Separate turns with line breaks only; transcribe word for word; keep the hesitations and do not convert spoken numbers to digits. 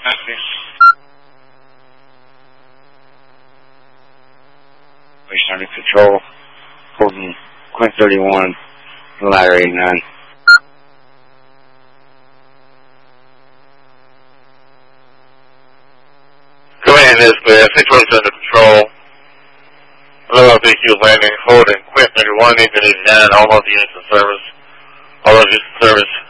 Station under control, holding Quint thirty-one, ladder eighty-nine.
Command is clear, situation under control. Hello, D Q landing, holding Quint thirty-one, engine eighty-nine, all of the units in service. All of the units in service.